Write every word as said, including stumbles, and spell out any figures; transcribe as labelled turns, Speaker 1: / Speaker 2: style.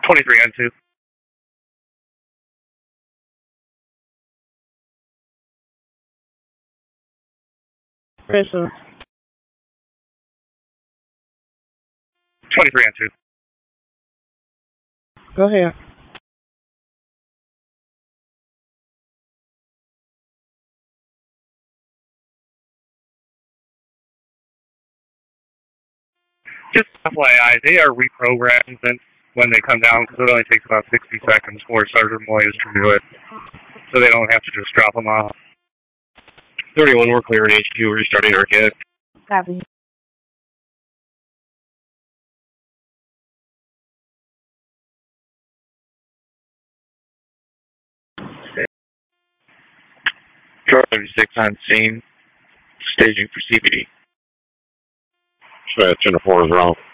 Speaker 1: twenty-three on two.
Speaker 2: Pressure.
Speaker 1: twenty-three on two.
Speaker 2: Go ahead.
Speaker 1: Just F Y I, they are reprogrammed and when they come down because it only takes about sixty seconds for Sergeant Moyes to do it. So they don't have to just drop them off.
Speaker 3: thirty-one, we're clearing H Q, restarting our kit.
Speaker 2: Copy.
Speaker 3: Charlie seventy-six on scene, staging for C P D. Dispatch, ten four is wrong.